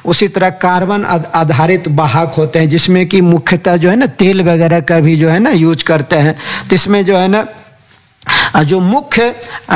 उसी तरह कार्बन आधारित वाहक होते हैं, जिसमें कि मुख्यतः जो है ना तेल वगैरह का भी जो है ना यूज करते हैं। तो इसमें जो है ना जो मुख्य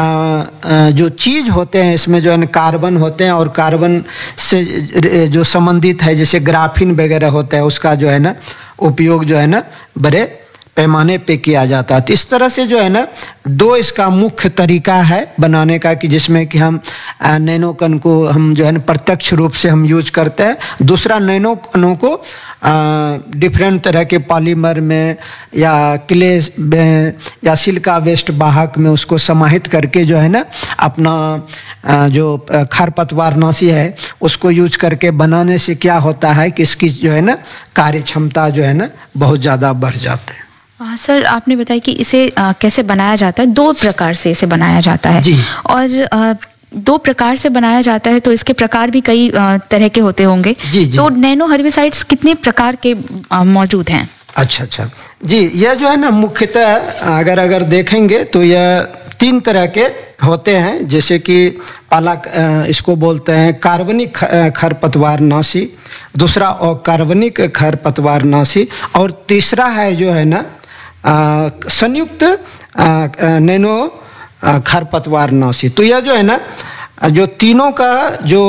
जो चीज़ होते हैं इसमें जो है ना कार्बन होते हैं, और कार्बन से जो संबंधित है जैसे ग्राफीन वगैरह होता है, उसका जो है ना उपयोग जो है ना बड़े पैमाने पे किया जाता है। तो इस तरह से जो है ना दो इसका मुख्य तरीका है बनाने का, कि जिसमें कि हम नैनो कण को हम जो है ना प्रत्यक्ष रूप से हम यूज करते हैं। दूसरा, नैनो कणों को डिफरेंट तरह के पॉलीमर में या क्ले में या सिलिका वेस्ट वाहक में उसको समाहित करके जो है ना अपना जो खरपतवारनाशी है उसको यूज करके बनाने से क्या होता है कि इसकी जो है ना कार्य क्षमता जो है ना बहुत ज़्यादा बढ़ जाती है। सर, आपने बताया कि इसे कैसे बनाया जाता है। 2 प्रकार से इसे बनाया जाता है जी। और 2 प्रकार से बनाया जाता है तो इसके प्रकार भी कई तरह के होते होंगे। जी, जी। तो नैनो हर्बिसाइड्स कितने प्रकार के मौजूद हैं? अच्छा जी, यह जो है ना मुख्यतः अगर देखेंगे तो यह 3 तरह के होते हैं। जैसे कि पहला इसको बोलते हैं कार्बनिक खरपतवारनाशी, दूसरा अकार्बनिक खरपतवारनाशी, और तीसरा है जो है ना संयुक्त नैनो खरपतवारनाशी। तो यह जो है ना जो तीनों का जो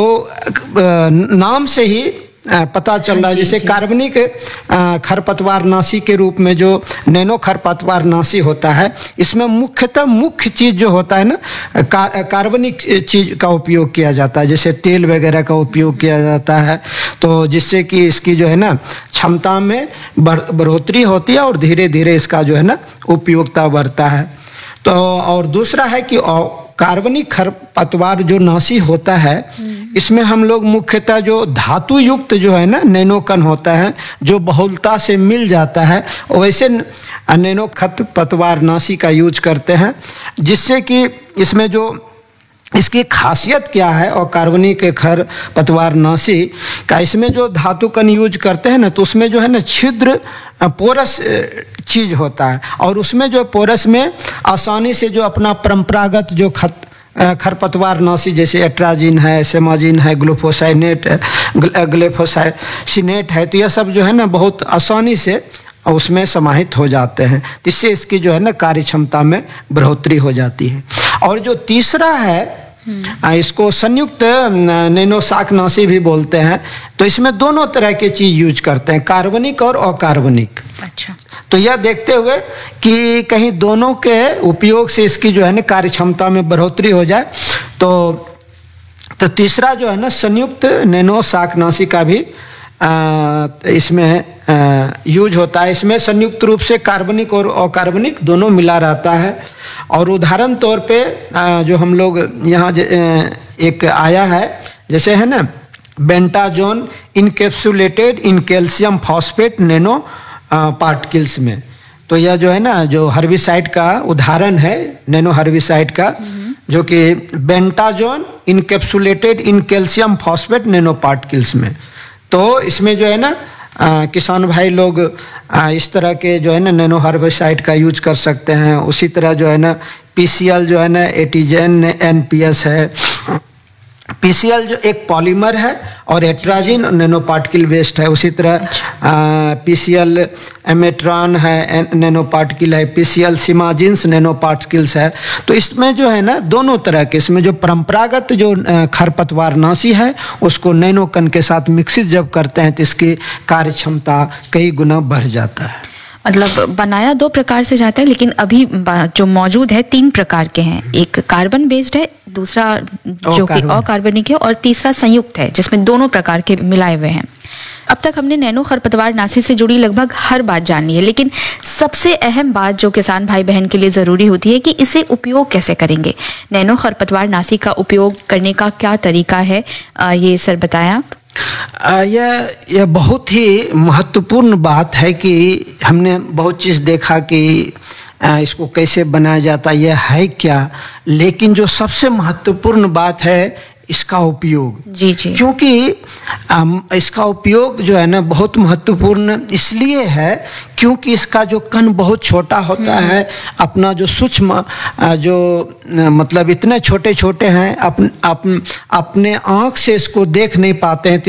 नाम से ही पता चल रहा है, जैसे कार्बनिक खरपतवारनाशी के रूप में जो नैनो खरपतवारनाशी होता है, इसमें मुख्यतः मुख्य चीज़ जो होता है ना कार्बनिक चीज़ का उपयोग किया जाता है, जैसे तेल वगैरह का उपयोग किया जाता है, तो जिससे कि इसकी जो है ना क्षमता में बढ़ोतरी होती है और धीरे धीरे इसका जो है ना उपयोगिता बढ़ता है। तो और दूसरा है कि कार्बनिक खरपतवार जो नाशी होता है, इसमें हम लोग मुख्यतः जो धातु युक्त जो है ना नैनो कण होता है जो बहुलता से मिल जाता है, वैसे नैनो खरपतवारनाशी का यूज करते हैं, जिससे कि इसमें जो इसकी खासियत क्या है और कार्बनिक खरपतवारनाशी का इसमें जो धातु कण यूज करते हैं ना, तो उसमें जो है ना छिद्र पोरस चीज़ होता है, और उसमें जो पोरस में आसानी से जो अपना परंपरागत जो खरपतवारनाशी जैसे एट्राजिन है, सेमाजिन है, ग्लिफोसाइनेट है, तो यह सब जो है ना बहुत आसानी से उसमें समाहित हो जाते हैं, जिससे इसकी जो है ना कार्य क्षमता में बढ़ोतरी हो जाती है। और जो तीसरा है इसको संयुक्त नैनो शाकनाशी भी बोलते हैं। तो इसमें दोनों तरह के चीज़ यूज करते हैं, कार्बनिक और अकार्बनिक। अच्छा। तो यह देखते हुए कि कहीं दोनों के उपयोग से इसकी जो है ना कार्य क्षमता में बढ़ोतरी हो जाए, तो तीसरा जो है ना संयुक्त नैनो शाकनाशी का भी इसमें यूज होता है। इसमें संयुक्त रूप से कार्बनिक और अकार्बनिक दोनों मिला रहता है। और उदाहरण तौर पे जो हम लोग यहाँ एक आया है, जैसे है ना बेंटाजोन encapsulated in calcium phosphate nano particles में, तो यह जो है ना जो हर्बिसाइड का उदाहरण है नैनो हर्बिसाइड का, जो कि बेंटाजोन encapsulated in calcium phosphate nano particles में। तो इसमें जो है ना किसान भाई लोग इस तरह के जो है ना नैनो हर्बिसाइड का यूज कर सकते हैं। उसी तरह जो है ना पीसीएल जो है ना एटीजेन एनपीएस है। पीसीएल जो एक पॉलीमर है और एट्राजिन नैनो पार्टिकल वेस्ट है। उसी तरह पीसीएल एमेट्रॉन है नैनो पार्टिकल है, पीसीएल सिमाजिन्स नैनो पार्टिकल्स है। तो इसमें जो है ना दोनों तरह के, इसमें जो परंपरागत जो खरपतवारनाशी है उसको नैनो कण के साथ मिक्सित जब करते हैं तो इसकी कार्य क्षमता कई गुना बढ़ जाता है। मतलब बनाया 2 प्रकार से जाता है, लेकिन अभी जो मौजूद है 3 प्रकार के हैं। एक कार्बन बेस्ड है, दूसरा जो कि अकार्बनिक है, और तीसरा संयुक्त है जिसमें दोनों प्रकार के मिलाए हुए हैं। अब तक हमने नैनो खरपतवारनाशी से जुड़ी लगभग हर बात जान ली है, लेकिन सबसे अहम बात जो किसान भाई बहन के लिए ज़रूरी होती है कि इसे उपयोग कैसे करेंगे। नैनो खरपतवारनाशी का उपयोग करने का क्या तरीका है, ये सर बताएं आप। यह बहुत ही महत्वपूर्ण बात है कि हमने बहुत चीज़ देखा कि इसको कैसे बनाया जाता है, यह है क्या, लेकिन जो सबसे महत्वपूर्ण बात है इसका उपयोग। जी जी। क्योंकि इसका उपयोग जो है ना बहुत महत्वपूर्ण इसलिए है क्योंकि इसका जो कण बहुत छोटा होता है, अपना जो सूक्ष्म जो मतलब इतने छोटे छोटे हैं अपने आँख से इसको देख नहीं पाते हैं।